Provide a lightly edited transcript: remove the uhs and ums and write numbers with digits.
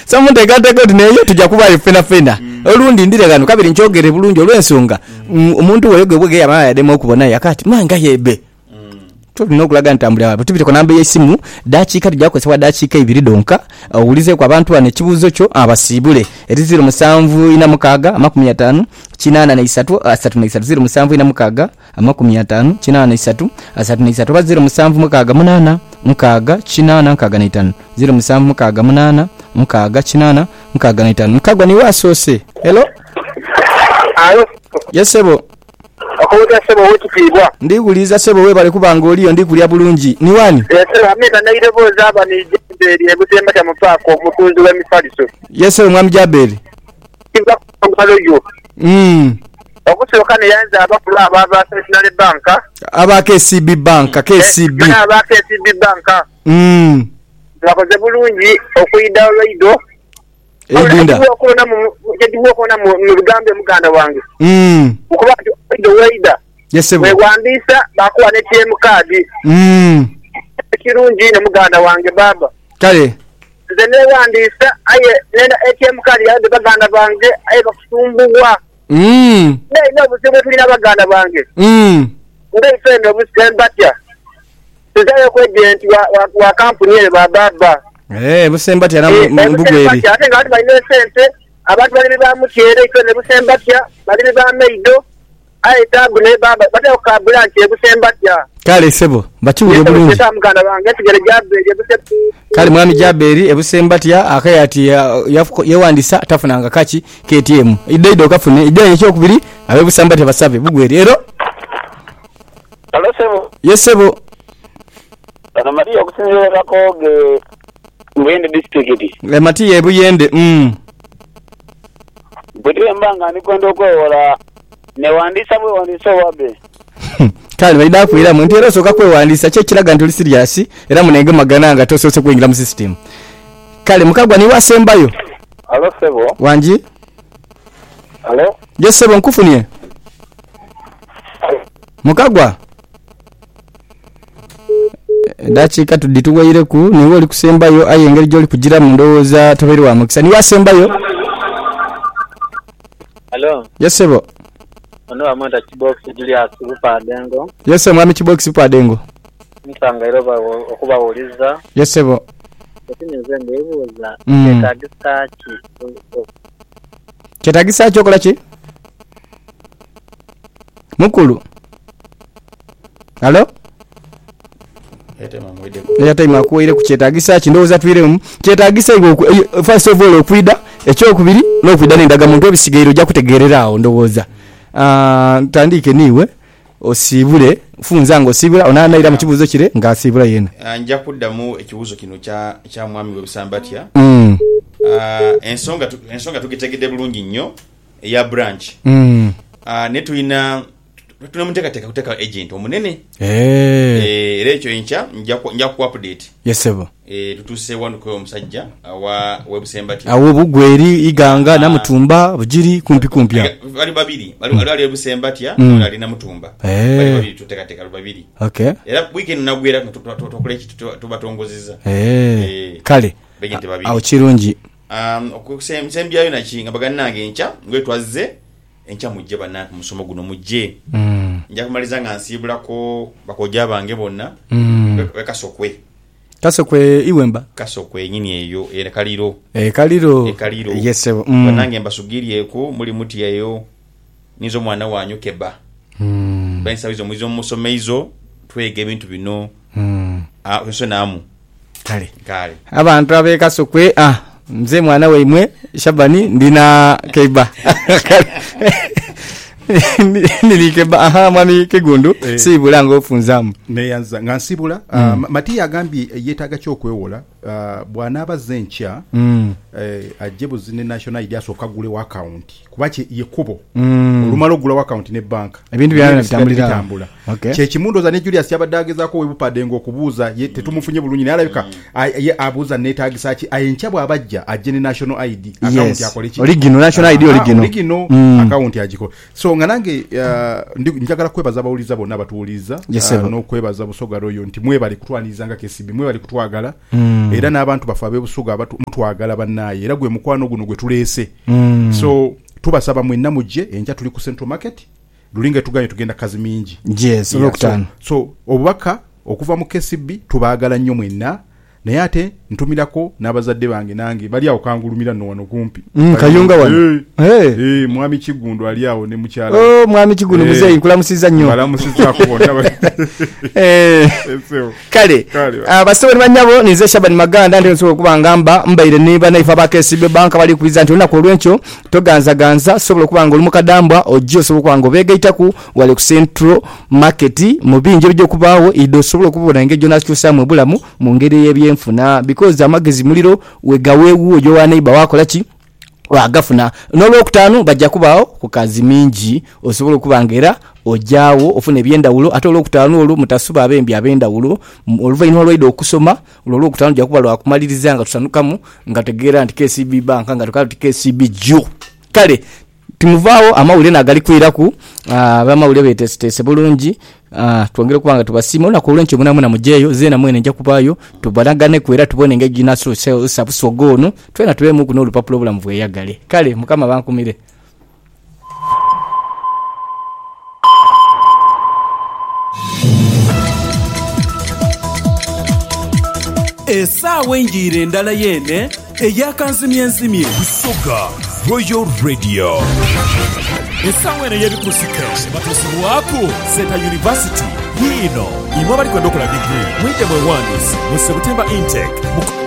Samunte gatego neyo tujja kuba fena olundi ndire gano kabiri njogere bulungi olwensonga omuntu weyoge bwege yamaya demo okubona yakati manga yebe tulina okulaga ntambulira abantu tubite ko namba y'essimu dakiika tujja kukozesa dakiika 2 donka ulize kwa abantu bane kibuzo kyo abasibule eri 0746 53 883 0746 53 883 0746 8 0746 8 mukagwa ni wasose hello alo yes sebo akoja sebo wekipibwa ndikuliza sebo we bale kubanga oliyo ndikulya bulungi ni wani yesera ameka naire boza aba ni jemberi ebutemba kya mupako omutunzi w'emifaliso yesero mwami jaberi kiva kwaloyo okusoka ne yanza abakulu aba National Bank aba KCB Bank KCB aba KCB Bank bakoze bulungi okuyida olwaido edinda okona mu bigambe muganda wange okuba ndo waida yesebo wewandisa bakuwa ne TM card kirungi ne muganda wange baba kale zene wandisa aye nenda ATM card ya baganda bange aye bakusumbuwa no busibe tulina baganda bange ndayifende obusembatya tuzayo ku agent wa company ele baba busembatya na mbugweri ate ngati balina sente abantu bali bamukere ifende busembatya bali bameido aye tagu ne baba bate okabula nti busembatya kale sebo bachiwule bulungi muganda bange tigere jaberi kale mwami jaberi ebusembatya akayati yewandisa tafunanga kachi KTM idaido kafune idai ekyokubiri abe busembatya basabe bugweri ero alo sebo yes sebo ana Maria okusinzira ko Buyende district le mati ye Buyende bwe mbanga ni kwenda okwewola ne wandisa bwe wandisa wabe kale baida kuira muntu era soka kwewandisa kye kiraga ntuli serious era munenge magana nga tosose kwingira mu system kale mukagwa ni wasembayo alo sebo wanji alo yes sebo nkufunie mukagwa dakiika tudituwaire ku niwe oli kusembayo aye engeri gyoli kugira mu ndowooza toberi wa mukisa ni wasembayo alo yes sebo ono amanda kibox Julius Bupadengo yes mwami kibox Bupadengo nsanga ero okubawuliza yes sebo otinze ndebuuza kyetagisa ki okola ki mukulu alo yatema kuwaire ku kyetagisa ki ndowooza twiremu kyetagisa first of all okwida ekyokubiri n'okwida n'endaga muntu ebisigairo ojja kutegeerera awo ndowooza tandike niwe osibule funza ngo osibula onanaira mu kibuzo kire ng'asibula yena nja kuddamu ekibuzo kino kya mwami w'ebusambatya ensonga tugitegedde bulungi nnyo eya branch ne tulina muteekateeka kuteeka agent omunene era ekyo enkya nja ku update yesebo tutuuse wano kwe omusajja w'ebusembatya awo bugweri iganga na mutumba bugiri kumpi bali babiri bali ebusembatya ali na mutumba bali babiri tuteekateeka babiri okay era weekend nagwera tukole ekyo tubatongozeza kale awo kirungi okusembyayo naki nga bagannange enkya ngwe twazze enkya mujje bannange musomo guno mujje nja kumaliza nga nsibulako bakoja bange bonna kasokwe iwemba kasokwe nyini eyo kaliro yes bannange mbasugirieko muli muti eyo nizo mwana wanyu keba bansabizo muzo musomeizo twege ebintu bino so namu kale abantu abekasokwe mzee mwana weimwe Shabani ndina keba nilikeba mwami Kegundu sibula ngofunzamu neyanza ngansibula Mati agambye yetaga kyokwewola bwana abazenkya ajje buzine national ID asoka gule wa account kubache yekubo olumalo gula wa account ne bank ebintu byana bitambula kye kimundo za ne Julius yabadageza ko webupadengo okubuuza ye tetumufunye bulunyi ne alabika ye abuuza netagisa ki ayenkya bwa abajja ajje ne national ID account yakole ki original national ID original account yagiko so nganange njagala kwebaza bawuliza bonna batuuliza no kwebaza busoga royo nti mwebali kutwanizanga KCB mwebali kutwagala era n'abantu bafa abebusuga abatu mutwagala bannaye era gwe mukwano guno gwe tuleese so tubasaba mwenna mujje enja tuli ku Central Market lulinga tuganye tugenda kazi mingi yes so obubaka okuva mu KCB tubaagala nnyo mwenna naye ate ntumirako n'abazadde bange nange bali awo kangulumira no wano kumpi kayunga wano mwami Kigundu ali awo ne mukyala mwami Kigundu muzeyi nkulamusiza nnyo balamusiza kubona kale abasobole banyabo nize Shaban Maganda ndi nsobola kuba ngamba mbaire niba naifa ba KCB bank bali kubiza nti olunaku olwencho toganza sobola kuba nga olumukadambwa ojjo sobola kuba nga obegaitaku wale ku Central Market mu binje bijjo kubaawo ido sobola kubona engejo nakyusa mu bulamu mu ngeri y'ebyenfuna because amagezi muliro wegawewu ojo wa neighbor wako laki wagafuna n'olwokutaano bajja kubaawo ku kazi mingi osobola okubangera ojaawo ofuna ebyendawulo ate olwokutaano olwo mutasuba abembi abendawulo oluvannyuma lw'olwaida okusoma olwokutaano ojja kuba lwakumaliriza nga tusanukamu nga tegeera nti KCB bank nga tukala nti KCB jo kale timuvaawo amawulire nagali kwiraku abamawulire beteesiteese bulungi twongere kubanga tubasima olunaku olwencho munamuna mujeeyo zeena mwene nja kubaayo tubalagane kwera tubone engeri national sabusogono twena tubeemu kuno olupapula obulamu bweyagale kale mukama bankumire Esaawa enjire endala yene eyakanzimye enzimye Busoga Royal Radio. Esaawa ene yebikusika batusibwako Seta University yino imwe bali kwenda okola degree mwite mwewandisi mu September intake